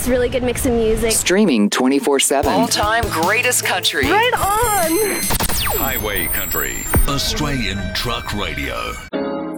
really good mix of music. Streaming 24/7. All-time greatest country. Right on! Highway Country, Australian Truck Radio.